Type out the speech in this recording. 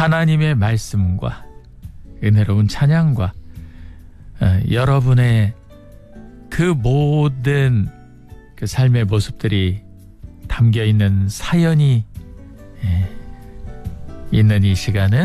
하나님의 말씀과 은혜로운 찬양과 여러분의 그 모든 그 삶의 모습들이 담겨있는 사연이 있는 이 시간은